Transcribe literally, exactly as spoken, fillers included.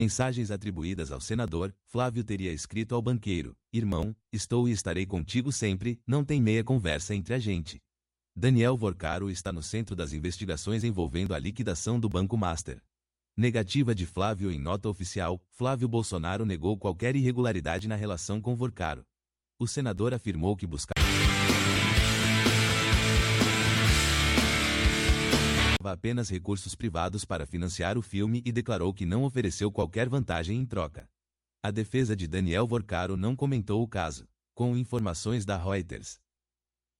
Mensagens atribuídas ao senador, Flávio teria escrito ao banqueiro: irmão, estou e estarei contigo sempre, não tem meia conversa entre a gente. Daniel Vorcaro está no centro das investigações envolvendo a liquidação do Banco Master. Negativa de Flávio em nota oficial, Flávio Bolsonaro negou qualquer irregularidade na relação com Vorcaro. O senador afirmou que buscava apenas recursos privados para financiar o filme e declarou que não ofereceu qualquer vantagem em troca. A defesa de Daniel Vorcaro não comentou o caso. Com informações da Reuters.